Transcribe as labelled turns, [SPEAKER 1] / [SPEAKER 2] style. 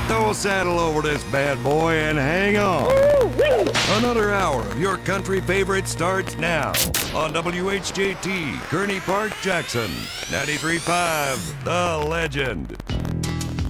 [SPEAKER 1] Throw a saddle over this bad boy and hang on. Another hour of your country favorite starts now on WHJT, Kearney Park, Jackson, 93.5, The Legend.